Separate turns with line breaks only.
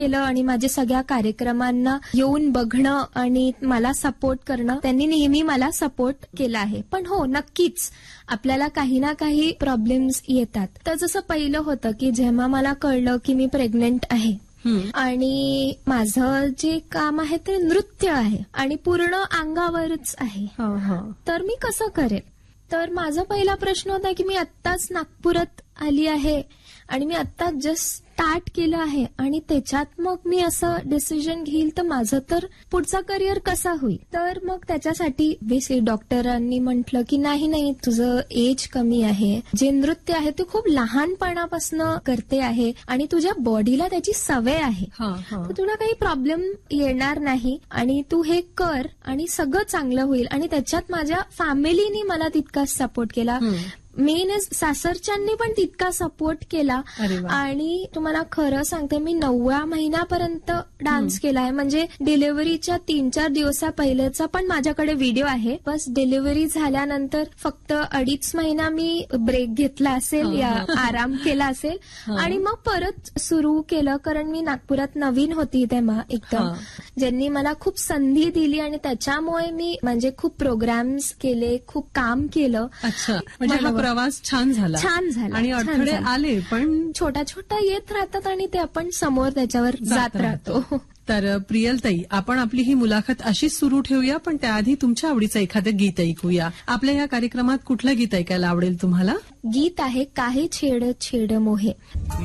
केलं आणि माझ्या सगळ्या कार्यक्रमांना येऊन बघणं आणि मला सपोर्ट करणं, त्यांनी नेहमी मला सपोर्ट केला आहे. पण हो, नक्कीच आपल्याला काही ना काही प्रॉब्लेम्स येतात. तर जसं पहिलं होतं की जेव्हा मला कळलं की मी प्रेग्नंट आहे आणि माझं जे काम आहे ते नृत्य आहे आणि पूर्ण अंगावरच आहे, तर मी कसं करेन. तर माझा पहिला प्रश्न होता की मी आत्ताच नागपुरात आली आहे आणि मी आत्ताच जस्ट स्टार्ट केलं आहे आणि त्याच्यात मग मी असं डिसिजन घेईल तर माझं तर पुढचा करिअर कसा होईल. तर मग त्याच्यासाठी बेसिक डॉक्टरांनी म्हटलं की नाही तुझं एज कमी आहे, जे नृत्य आहे ते खूप लहानपणापासून करते आहे आणि तुझ्या बॉडीला त्याची सवय आहे, तर तुला काही प्रॉब्लेम येणार नाही आणि तू हे कर आणि सगळं चांगलं होईल. आणि त्याच्यात माझ्या फॅमिलीनी मला तितकाच सपोर्ट केला. मेन सासरच्यांनी पण तितका सपोर्ट केला. आणि तुम्हाला खरं सांगते, मी 9व्या महिन्यापर्यंत डान्स केलाय. म्हणजे डिलिव्हरीच्या 3-4 दिवसा पहिलेचा पण माझ्याकडे व्हिडिओ आहे. बस डिलिव्हरी झाल्यानंतर फक्त 2.5 महिना मी ब्रेक घेतला असेल या आराम केला असेल आणि मग परत सुरू केलं. कारण मी नागपुरात नवीन होती तेव्हा एकदम, ज्यांनी मला खूप संधी दिली आणि त्याच्यामुळे मी म्हणजे खूप प्रोग्राम्स केले, खूप काम केलं.
म्हणजे प्रवास छान झाला आणि अडथळे आले पण
छोटा येत राहतात आणि ते आपण समोर त्याच्यावर जात राहतो.
तर प्रियलताई, आपण आपली ही मुलाखत अशीच सुरू ठेवूया, पण त्याआधी तुमच्या आवडीचं एखादं गीत ऐकूया. आपल्या या कार्यक्रमात कुठलं गीत ऐकायला आवडेल तुम्हाला?
गीत आहे काहे छेड छेड मोहे.